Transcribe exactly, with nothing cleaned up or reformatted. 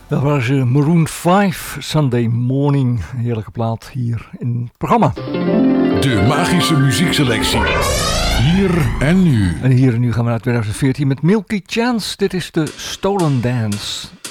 Dat was uh, Maroon vijf, Sunday Morning. Een heerlijke plaat hier in het programma. De magische muziekselectie. Hier en nu. En hier en nu gaan we naar twintig veertien met Milky Chance. Dit is de Stolen Dance.